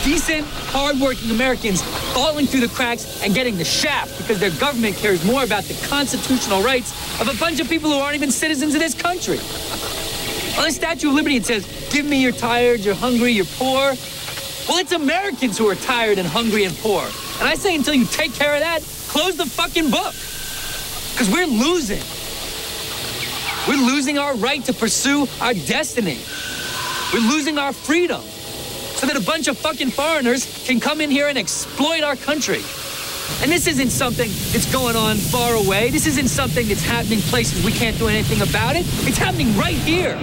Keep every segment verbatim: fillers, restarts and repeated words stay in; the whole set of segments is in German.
decent, hard-working Americans falling through the cracks and getting the shaft because their government cares more about the constitutional rights of a bunch of people who aren't even citizens of this country. On the Statue of Liberty, it says, give me you're tired, you're hungry, you're poor. Well, it's Americans who are tired and hungry and poor. And I say until you take care of that, close the fucking book. Because we're losing. We're losing our right to pursue our destiny. We're losing our freedom so that a bunch of fucking foreigners can come in here and exploit our country. And this isn't something that's going on far away. This isn't something that's happening places we can't do anything about it. It's happening right here.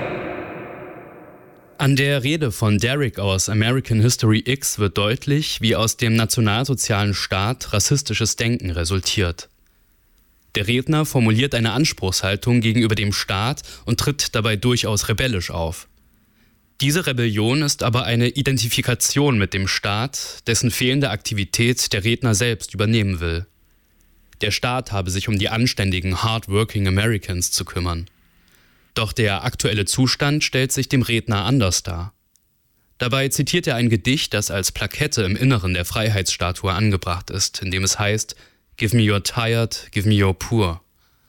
An der Rede von Derek aus American History X wird deutlich, wie aus dem nationalsozialen Staat rassistisches Denken resultiert. Der Redner formuliert eine Anspruchshaltung gegenüber dem Staat und tritt dabei durchaus rebellisch auf. Diese Rebellion ist aber eine Identifikation mit dem Staat, dessen fehlende Aktivität der Redner selbst übernehmen will. Der Staat habe sich um die anständigen, hardworking Americans zu kümmern. Doch der aktuelle Zustand stellt sich dem Redner anders dar. Dabei zitiert er ein Gedicht, das als Plakette im Inneren der Freiheitsstatue angebracht ist, in dem es heißt, Give me your tired, give me your poor.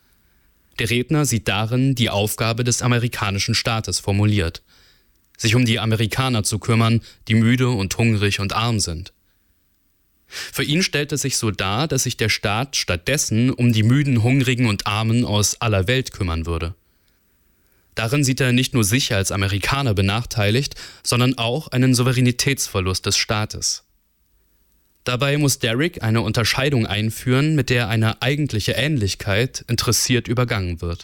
Der Redner sieht darin die Aufgabe des amerikanischen Staates formuliert, sich um die Amerikaner zu kümmern, die müde und hungrig und arm sind. Für ihn stellt es sich so dar, dass sich der Staat stattdessen um die müden, hungrigen und Armen aus aller Welt kümmern würde. Darin sieht er nicht nur sich als Amerikaner benachteiligt, sondern auch einen Souveränitätsverlust des Staates. Dabei muss Derek eine Unterscheidung einführen, mit der eine eigentliche Ähnlichkeit interessiert übergangen wird.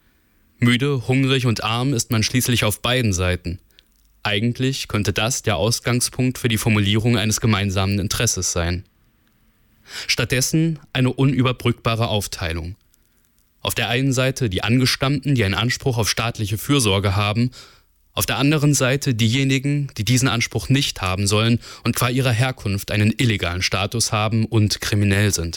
Müde, hungrig und arm ist man schließlich auf beiden Seiten. Eigentlich könnte das der Ausgangspunkt für die Formulierung eines gemeinsamen Interesses sein. Stattdessen eine unüberbrückbare Aufteilung. Auf der einen Seite die Angestammten, die einen Anspruch auf staatliche Fürsorge haben, auf der anderen Seite diejenigen, die diesen Anspruch nicht haben sollen und qua ihrer Herkunft einen illegalen Status haben und kriminell sind.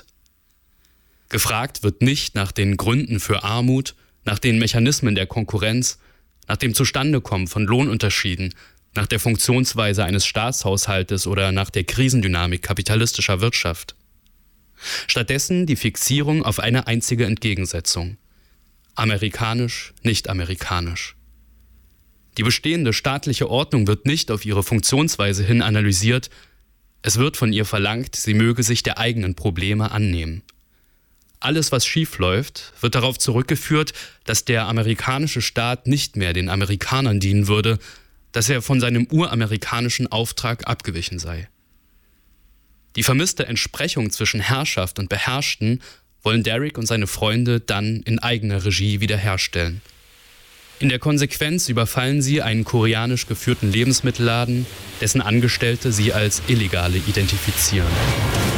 Gefragt wird nicht nach den Gründen für Armut, nach den Mechanismen der Konkurrenz, nach dem Zustandekommen von Lohnunterschieden, nach der Funktionsweise eines Staatshaushaltes oder nach der Krisendynamik kapitalistischer Wirtschaft. Stattdessen die Fixierung auf eine einzige Entgegensetzung. Amerikanisch, nicht amerikanisch. Die bestehende staatliche Ordnung wird nicht auf ihre Funktionsweise hin analysiert, es wird von ihr verlangt, sie möge sich der eigenen Probleme annehmen. Alles, was schief läuft, wird darauf zurückgeführt, dass der amerikanische Staat nicht mehr den Amerikanern dienen würde, dass er von seinem uramerikanischen Auftrag abgewichen sei. Die vermisste Entsprechung zwischen Herrschaft und Beherrschten wollen Derek und seine Freunde dann in eigener Regie wiederherstellen. In der Konsequenz überfallen sie einen koreanisch geführten Lebensmittelladen, dessen Angestellte sie als Illegale identifizieren.